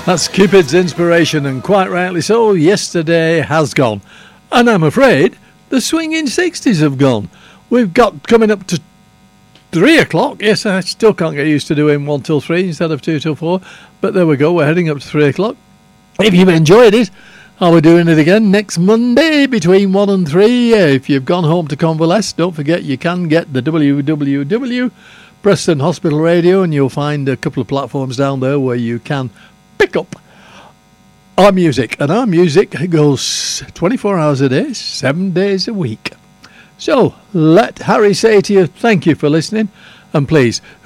That's Cupid's inspiration, and quite rightly so. Yesterday has gone, and I'm afraid the swinging 60s have gone. We've got coming up to 3 o'clock. Yes, I still can't get used to doing 1 till 3 instead of 2 till 4, but there we go, we're heading up to 3 o'clock. If you've enjoyed it, I'll be doing it again next Monday between 1 and 3. If you've gone home to convalesce, don't forget you can get the www. Preston Hospital Radio, and you'll find a couple of platforms down there where you can pick up our music. And our music goes 24 hours a day, 7 days a week. So let Harry say to you, thank you for listening, and please